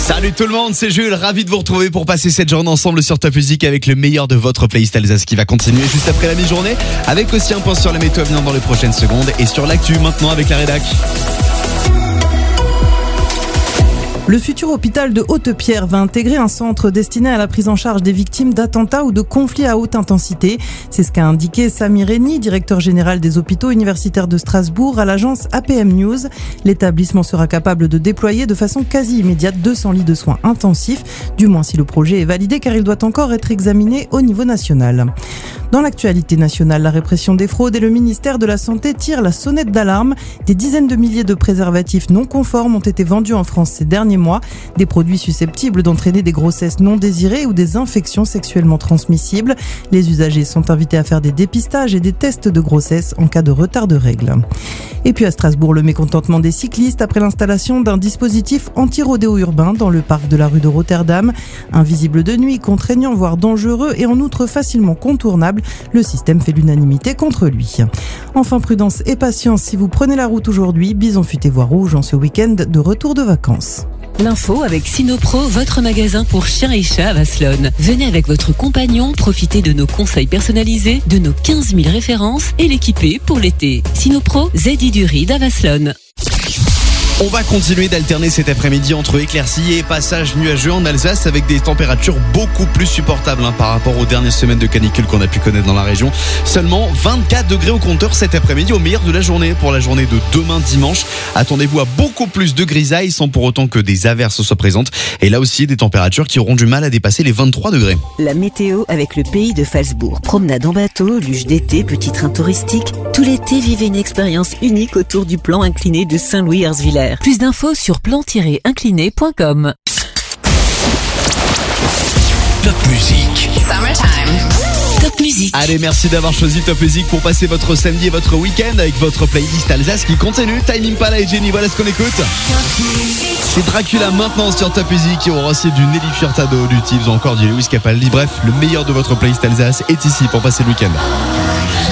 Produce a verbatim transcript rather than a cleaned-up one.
Salut tout le monde, c'est Jules, ravi de vous retrouver pour passer cette journée ensemble sur Top Music avec le meilleur de votre playlist Alsace qui va continuer juste après la mi-journée, avec aussi un point sur la météo venant dans les prochaines secondes et sur l'actu maintenant avec la rédac. Le futur hôpital de Haute-Pierre va intégrer un centre destiné à la prise en charge des victimes d'attentats ou de conflits à haute intensité. C'est ce qu'a indiqué Sami Reni, directeur général des hôpitaux universitaires de Strasbourg, à l'agence A P M News. L'établissement sera capable de déployer de façon quasi immédiate deux cents lits de soins intensifs, du moins si le projet est validé car il doit encore être examiné au niveau national. Dans l'actualité nationale, la répression des fraudes et le ministère de la Santé tirent la sonnette d'alarme. Des dizaines de milliers de préservatifs non conformes ont été vendus en France ces derniers mois. Des produits susceptibles d'entraîner des grossesses non désirées ou des infections sexuellement transmissibles. Les usagers sont invités à faire des dépistages et des tests de grossesse en cas de retard de règles. Et puis à Strasbourg, le mécontentement des cyclistes après l'installation d'un dispositif anti-rodéo urbain dans le parc de la rue de Rotterdam. Invisible de nuit, contraignant voire dangereux et en outre facilement contournable, le système fait l'unanimité contre lui. Enfin, prudence et patience si vous prenez la route aujourd'hui. Bison futé voie rouge en ce week-end de retour de vacances. L'info avec Sinopro, votre magasin pour chiens et chats à Vasselonne. Venez avec votre compagnon, profitez de nos conseils personnalisés, de nos quinze mille références et l'équiper pour l'été. Sinopro, Zedi du Ride à Vasselonne. On va continuer d'alterner cet après-midi entre éclaircies et passages nuageux en Alsace avec des températures beaucoup plus supportables hein, par rapport aux dernières semaines de canicule qu'on a pu connaître dans la région. Seulement vingt-quatre degrés au compteur cet après-midi au meilleur de la journée. Pour la journée de demain dimanche, attendez-vous à beaucoup plus de grisailles sans pour autant que des averses soient présentes. Et là aussi, des températures qui auront du mal à dépasser les vingt-trois degrés. La météo avec le pays de Falsbourg. Promenade en bateau, luge d'été, petit train touristique. Tout l'été, vivez une expérience unique autour du plan incliné de Saint-Louis-Herzviller. Plus d'infos sur plan tiret incliné point com. Top Music. Summertime. Top Music. Allez, merci d'avoir choisi Top Music pour passer votre samedi et votre week-end avec votre playlist Alsace qui continue. Time Impala et Jenny, voilà ce qu'on écoute. C'est Dracula maintenant sur Top Music. Il y aura aussi du Nelly Furtado, du Tibbs ou encore du Lewis Capaldi. Bref, le meilleur de votre playlist Alsace est ici pour passer le week-end.